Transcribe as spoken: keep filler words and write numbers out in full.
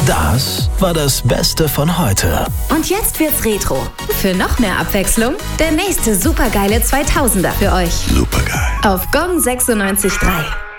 Das war das Beste von heute. Und jetzt wird's Retro. Für noch mehr Abwechslung, der nächste supergeile zweitausender für euch. Supergeil. Auf Gong sechsundneunzig Komma drei.